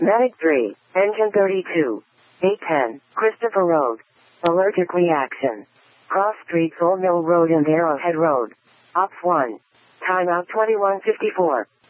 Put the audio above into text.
Medic 3, Engine 32. 810, Christopher Road. Allergic reaction. Cross Streets Old Mill Road and Arrowhead Road. Ops 1. Timeout 2154.